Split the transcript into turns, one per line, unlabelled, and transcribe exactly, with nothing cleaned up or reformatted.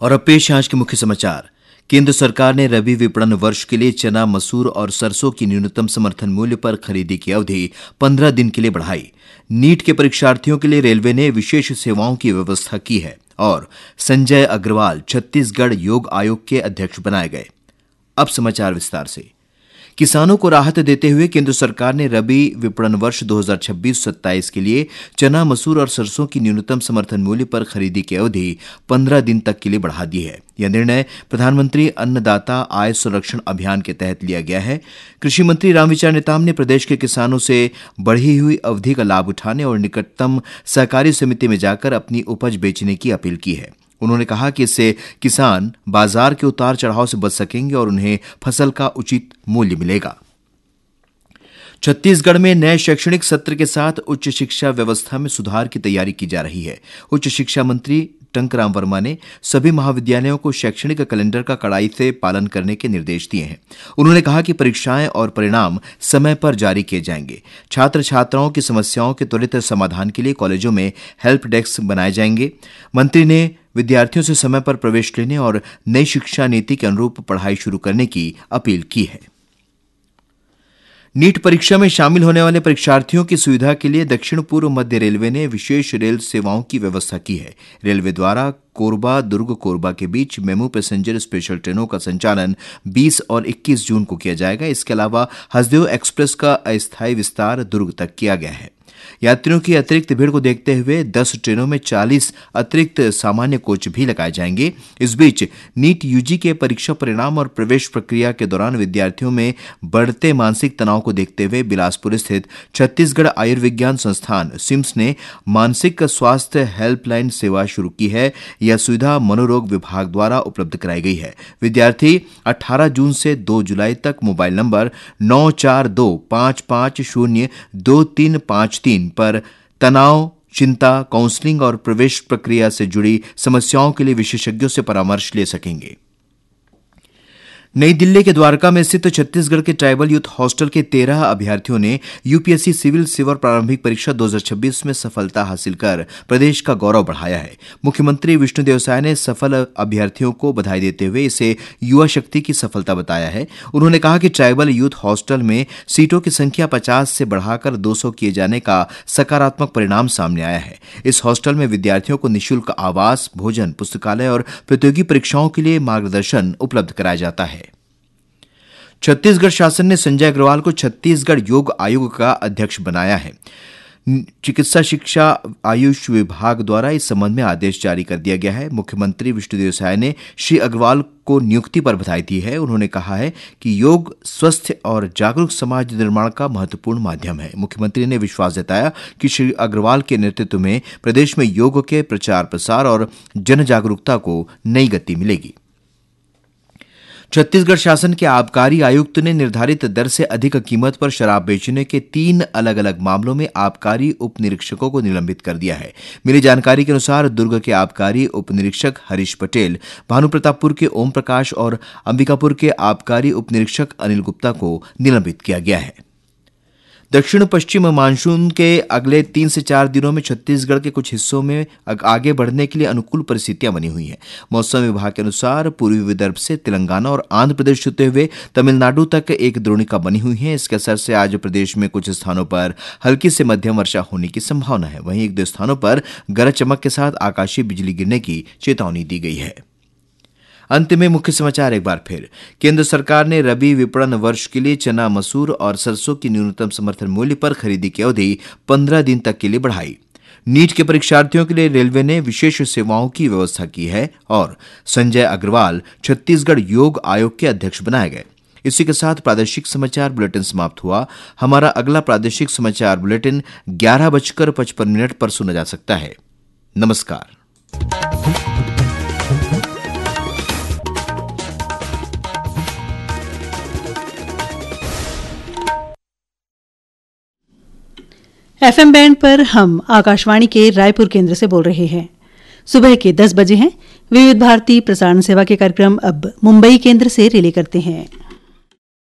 और अब पेश आज के मुख्य समाचार। केंद्र सरकार ने रबी विपणन वर्ष के लिए चना, मसूर और सरसों की न्यूनतम समर्थन मूल्य पर खरीदी की अवधि पंद्रह दिन के लिए बढ़ाई। नीट के परीक्षार्थियों के लिए रेलवे ने विशेष सेवाओं की व्यवस्था की है और संजय अग्रवाल छत्तीसगढ़ योग आयोग के अध्यक्ष बनाए गए। अब समाचार विस्तार से। किसानों को राहत देते हुए केंद्र सरकार ने रबी विपणन वर्ष दो हज़ार छब्बीस सत्ताईस के लिए चना, मसूर और सरसों की न्यूनतम समर्थन मूल्य पर खरीदी की अवधि पंद्रह दिन तक के लिए बढ़ा दी है। यह निर्णय प्रधानमंत्री अन्नदाता आय संरक्षण अभियान के तहत लिया गया है। कृषि मंत्री रामविचार नेताम ने प्रदेश के किसानों से बढ़ी हुई अवधि का लाभ उठाने और निकटतम सहकारी समिति में जाकर अपनी उपज बेचने की अपील की है। उन्होंने कहा कि इससे किसान बाजार के उतार चढ़ाव से बच सकेंगे और उन्हें फसल का उचित मूल्य मिलेगा। छत्तीसगढ़ में नए शैक्षणिक सत्र के साथ उच्च शिक्षा व्यवस्था में सुधार की तैयारी की जा रही है। उच्च शिक्षा मंत्री टंकराम वर्मा ने सभी महाविद्यालयों को शैक्षणिक कैलेंडर का कड़ाई से पालन करने के निर्देश दिए हैं। उन्होंने कहा कि परीक्षाएं और परिणाम समय पर जारी किए जाएंगे। छात्र छात्राओं की समस्याओं के त्वरित समाधान के लिए कॉलेजों में हेल्प डेस्क बनाए जाएंगे। मंत्री ने विद्यार्थियों से समय पर प्रवेश लेने और नई शिक्षा नीति के अनुरूप पढ़ाई शुरू करने की अपील की है। नीट परीक्षा में शामिल होने वाले परीक्षार्थियों की सुविधा के लिए दक्षिण पूर्व मध्य रेलवे ने विशेष रेल सेवाओं की व्यवस्था की है। रेलवे द्वारा कोरबा दुर्ग कोरबा के बीच मेमू पैसेंजर स्पेशल ट्रेनों का संचालन बीस और इक्कीस जून को किया जाएगा। इसके अलावा हसदेव एक्सप्रेस का अस्थायी विस्तार दुर्ग तक किया गया है। यात्रियों की अतिरिक्त भीड़ को देखते हुए दस ट्रेनों में चालीस अतिरिक्त सामान्य कोच भी लगाए जाएंगे। इस बीच नीट यूजी के परीक्षा परिणाम और प्रवेश प्रक्रिया के दौरान विद्यार्थियों में बढ़ते मानसिक तनाव को देखते हुए बिलासपुर स्थित छत्तीसगढ़ आयुर्विज्ञान संस्थान सिम्स ने मानसिक स्वास्थ्य हेल्पलाइन सेवा शुरू की है। यह सुविधा मनोरोग विभाग द्वारा उपलब्ध कराई गई है। विद्यार्थी अठारह जून से दो जुलाई तक मोबाइल नंबर नौ चार दो पांच पांच शून्य दो तीन पांच तीन पर तनाव, चिंता, काउंसलिंग और प्रवेश प्रक्रिया से जुड़ी समस्याओं के लिए विशेषज्ञों से परामर्श ले सकेंगे। नई दिल्ली के द्वारका में स्थित छत्तीसगढ़ के ट्राइबल यूथ हॉस्टल के तेरह अभ्यर्थियों ने यूपीएससी सिविल सेवा प्रारंभिक परीक्षा दो हज़ार छब्बीस में सफलता हासिल कर प्रदेश का गौरव बढ़ाया है। मुख्यमंत्री विष्णुदेव साय ने सफल अभ्यर्थियों को बधाई देते हुए इसे युवा शक्ति की सफलता बताया है। उन्होंने कहा कि ट्राइबल यूथ हॉस्टल में सीटों की संख्या पचास से बढ़ाकर दो सौ किए जाने का सकारात्मक परिणाम सामने आया है। इस हॉस्टल में विद्यार्थियों को निःशुल्क आवास, भोजन, पुस्तकालय और प्रतियोगी परीक्षाओं के लिए मार्गदर्शन उपलब्ध कराया जाता है। छत्तीसगढ़ शासन ने संजय अग्रवाल को छत्तीसगढ़ योग आयोग का अध्यक्ष बनाया है। चिकित्सा शिक्षा आयुष विभाग द्वारा इस संबंध में आदेश जारी कर दिया गया है। मुख्यमंत्री विष्णुदेव साय ने श्री अग्रवाल को नियुक्ति पर बधाई दी है। उन्होंने कहा है कि योग स्वस्थ और जागरूक समाज निर्माण का महत्वपूर्ण माध्यम है। मुख्यमंत्री ने विश्वास जताया कि श्री अग्रवाल के नेतृत्व में प्रदेश में योग के प्रचार प्रसार और जन जागरूकता को नई गति मिलेगी। छत्तीसगढ़ शासन के आबकारी आयुक्त ने निर्धारित दर से अधिक कीमत पर शराब बेचने के तीन अलग अलग मामलों में आबकारी उप निरीक्षकों को निलंबित कर दिया है। मिली जानकारी के अनुसार दुर्ग के आबकारी उप निरीक्षक हरीश पटेल, भानुप्रतापपुर के ओम प्रकाश और अंबिकापुर के आबकारी उप निरीक्षक अनिल गुप्ता को निलंबित किया गया है। दक्षिण पश्चिम मानसून के अगले तीन से चार दिनों में छत्तीसगढ़ के कुछ हिस्सों में आगे बढ़ने के लिए अनुकूल परिस्थितियां बनी हुई हैं। मौसम विभाग के अनुसार पूर्वी विदर्भ से तेलंगाना और आंध्र प्रदेश होते हुए तमिलनाडु तक एक द्रोणिका बनी हुई है। इसके असर से आज प्रदेश में कुछ स्थानों पर हल्की से मध्यम वर्षा होने की संभावना है। वहीं एक दो स्थानों पर गरज चमक के साथ आकाशीय बिजली गिरने की चेतावनी दी गई है। अंत में मुख्य समाचार एक बार फिर। केंद्र सरकार ने रबी विपणन वर्ष के लिए चना, मसूर और सरसों की न्यूनतम समर्थन मूल्य पर खरीदी की अवधि पंद्रह दिन तक के लिए बढ़ाई। नीट के परीक्षार्थियों के लिए रेलवे ने विशेष सेवाओं की व्यवस्था की है और संजय अग्रवाल छत्तीसगढ़ योग आयोग के अध्यक्ष बनाए गए। इसी के साथ प्रादेशिक समाचार बुलेटिन समाप्त हुआ। हमारा अगला प्रादेशिक समाचार बुलेटिन ग्यारह बजकर पचपन मिनट पर सुना जा सकता है। नमस्कार।
एफएम बैंड पर हम आकाशवाणी के रायपुर केंद्र से बोल रहे हैं। सुबह के दस बजे हैं। विविध भारती प्रसारण सेवा के कार्यक्रम अब मुंबई केंद्र से रिले करते हैं।